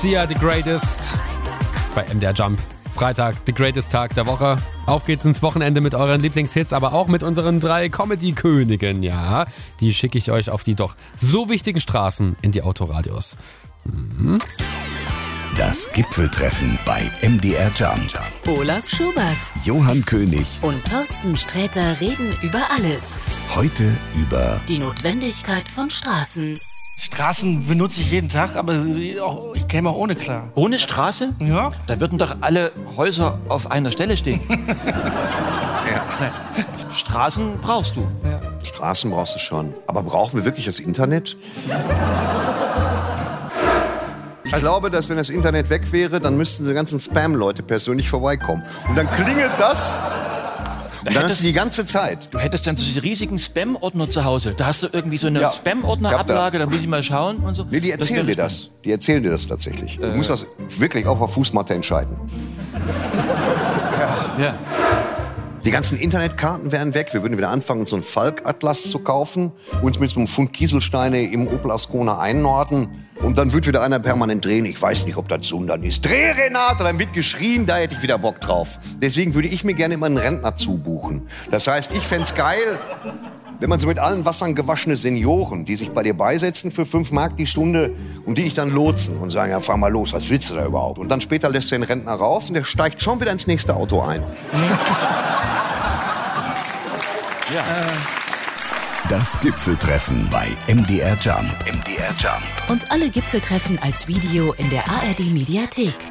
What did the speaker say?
Sia, The Greatest bei MDR Jump. Freitag, The Greatest Tag der Woche. Auf geht's ins Wochenende mit euren Lieblingshits, aber auch mit unseren 3 Comedy-Königen. Ja, die schicke ich euch auf die doch so wichtigen Straßen in die Autoradios. Das Gipfeltreffen bei MDR Jump. Olaf Schubert Johann König. und Thorsten Sträter reden über alles. Heute über Die Notwendigkeit von Straßen. Straßen benutze ich jeden Tag, aber ich käme auch ohne klar. Ohne Straße? Ja? Da würden doch alle Häuser auf einer Stelle stehen. Straßen brauchst du. Straßen brauchst du schon. Aber brauchen wir wirklich das Internet? Ich glaube, dass wenn das Internet weg wäre, dann müssten die ganzen Spam-Leute persönlich vorbeikommen. Und dann klingelt das. Und dann hast du die ganze Zeit. Du hättest dann so diese riesigen Spam-Ordner zu Hause. Da hast du irgendwie so eine Ja. Spam-Ordner-Ablage, da muss ich mal schauen und so. Nee, die erzählen dir das. Die erzählen dir das tatsächlich. Du musst das wirklich auch auf Fußmatte entscheiden. Ja. Die ganzen Internetkarten wären weg. Wir würden wieder anfangen, so einen Falk-Atlas zu kaufen, uns mit so einem Pfund Kieselsteine im Opel Ascona einnorden. Und dann wird wieder einer permanent drehen. Ich weiß nicht, ob das Sundern ist. Dreh, Renate! Dann wird geschrien, da hätte ich wieder Bock drauf. Deswegen würde ich mir gerne immer einen Rentner zubuchen. Das heißt, ich fänd's geil, wenn man so mit allen Wassern gewaschene Senioren, die sich bei dir beisetzen für 5 Mark die Stunde und die dich dann lotsen und sagen, ja, fahr mal los, was willst du da überhaupt? Und dann später lässt du den Rentner raus und der steigt schon wieder ins nächste Auto ein. das Gipfeltreffen bei MDR Jump. MDR Jump. Und alle Gipfeltreffen als Video in der ARD Mediathek.